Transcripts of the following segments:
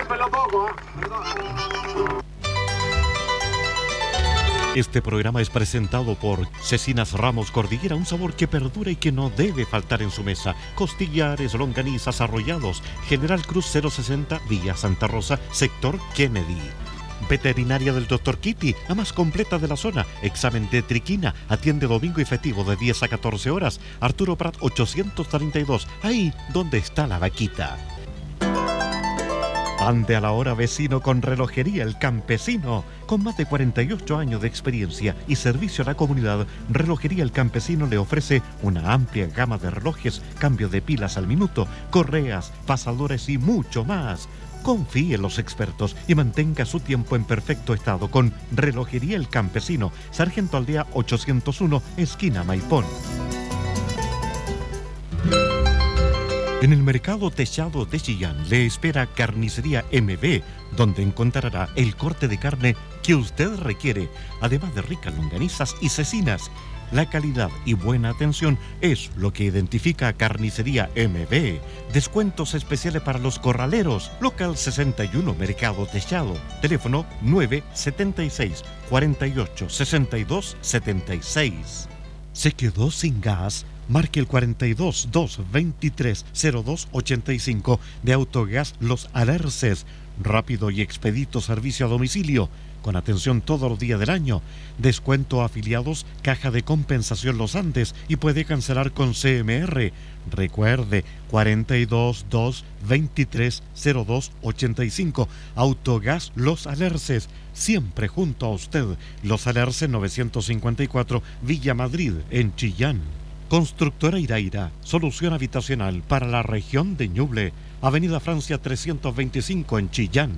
pelo poco, ¿eh? Este programa es presentado por Cecinas Ramos Cordillera, un sabor que perdura y que no debe faltar en su mesa. Costillares, longanizas, arrollados. General Cruz 060, Villa Santa Rosa, sector Kennedy. Veterinaria del Dr. Kitty, la más completa de la zona. Examen de triquina, atiende domingo y festivo de 10 a 14 horas. Arturo Prat 832, ahí donde está la vaquita. Ande a la hora, vecino, con Relojería El Campesino. Con más de 48 años de experiencia y servicio a la comunidad, Relojería El Campesino le ofrece una amplia gama de relojes, cambio de pilas al minuto, correas, pasadores y mucho más. Confíe en los expertos y mantenga su tiempo en perfecto estado con Relojería El Campesino, Sargento Aldea 801, esquina Maipón. En el mercado techado de Chillán le espera Carnicería MB, donde encontrará el corte de carne que usted requiere, además de ricas longanizas y cecinas. La calidad y buena atención es lo que identifica a Carnicería MB. Descuentos especiales para los corraleros. Local 61 Mercado Techado. Teléfono 976 48 62 76. ¿Se quedó sin gas? Marque el 42 223 0285 de Autogas Los Alerces. Rápido y expedito servicio a domicilio, con atención todos los días del año. Descuento a afiliados, caja de compensación Los Andes y puede cancelar con CMR. Recuerde, 42 223 0285. Autogas Los Alerces, siempre junto a usted. Los Alerces 954, Villa Madrid, en Chillán. Constructora Iraira, solución habitacional para la región de Ñuble, Avenida Francia 325 en Chillán.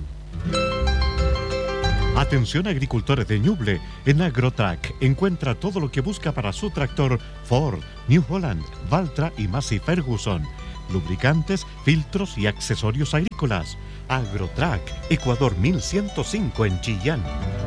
Atención agricultores de Ñuble, en AgroTrack encuentra todo lo que busca para su tractor Ford, New Holland, Valtra y Massey Ferguson. Lubricantes, filtros y accesorios agrícolas. AgroTrack, Ecuador 1105 en Chillán.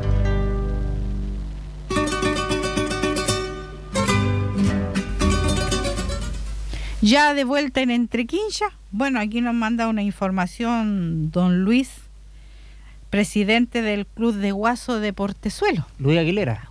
Ya de vuelta en Entrequincha, bueno, aquí nos manda una información don Luis, presidente del Club de Guaso de Portezuelo. Luis Aguilera.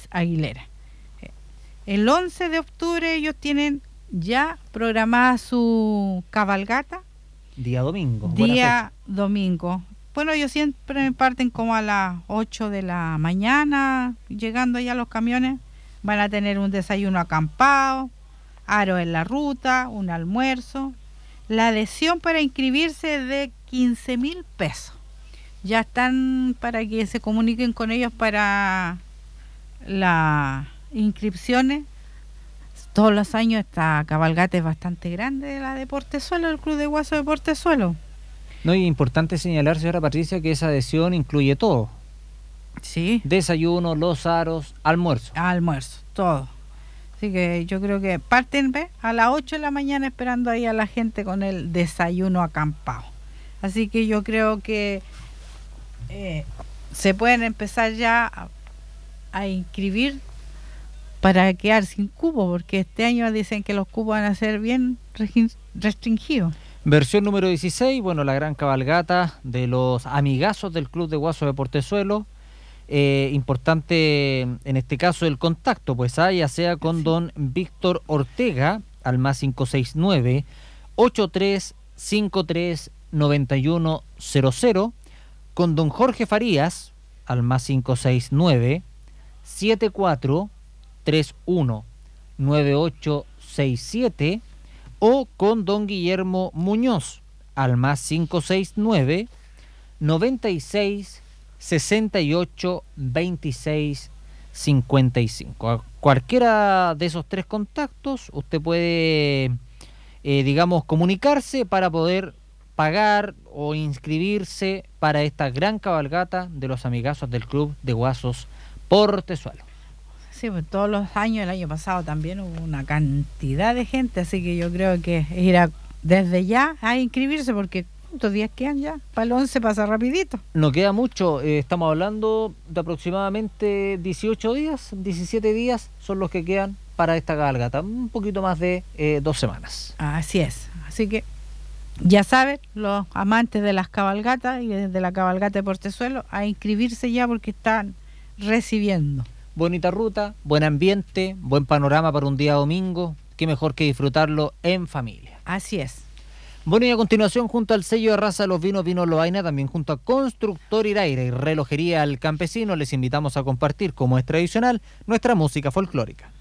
El 11 de octubre ellos tienen ya programada su cabalgata. Día domingo. Domingo. Bueno, ellos siempre parten como a las 8 de la mañana, llegando ya los camiones. Van a tener un desayuno acampado, aro en la ruta, un almuerzo. La adhesión para inscribirse es de 15,000 pesos. Ya están para que se comuniquen con ellos para las inscripciones. Todos los años esta cabalgata es bastante grande, la de Portezuelo, el Club de Guaso de Portezuelo. No, y importante señalar, señora Patricia, que esa adhesión incluye todo. Sí. Desayuno, los aros, almuerzo. Almuerzo, todo. Así que yo creo que parten a las 8 de la mañana esperando ahí a la gente con el desayuno acampado. Así que yo creo que se pueden empezar ya a inscribir para quedar sin cupo, porque este año dicen que los cupos van a ser bien restringidos. Versión número 16, bueno, la gran cabalgata de los amigazos del Club de Guaso de Portezuelo. Importante en este caso el contacto, pues ya sea con don Víctor Ortega al más 569 8353 9100, con don Jorge Farías al más 569 7431 9867, o con don Guillermo Muñoz al más 569 96 68 26 55. A cualquiera de esos tres contactos usted puede comunicarse para poder pagar o inscribirse para esta gran cabalgata de los amigazos del Club de Guasos Portezuelo. Sí, pues todos los años, el año pasado también hubo una cantidad de gente, así que yo creo que ir desde ya a inscribirse, porque ¿cuántos días quedan ya? Para el 11 pasa rapidito. No queda mucho, estamos hablando de aproximadamente 18 días, 17 días son los que quedan para esta cabalgata, un poquito más de 2 semanas. Así es, así que Ya saben, los amantes de las cabalgatas y de la cabalgata de Portezuelo, a inscribirse ya porque están recibiendo. Bonita ruta, buen ambiente, buen panorama para un día domingo. Qué mejor que disfrutarlo en familia. Así es. Bueno, y a continuación, junto al sello de raza de los vinos, Vinos Loaina, también junto a Constructor Iraira y Relojería al Campesino, les invitamos a compartir, como es tradicional, nuestra música folclórica.